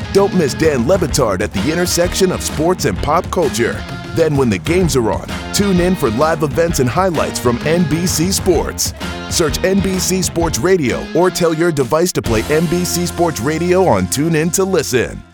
Don't miss Dan Le Batard at the intersection of sports and pop culture. Then when the games are on, tune in for live events and highlights from NBC Sports. Search NBC Sports Radio or tell your device to play NBC Sports Radio on TuneIn to listen.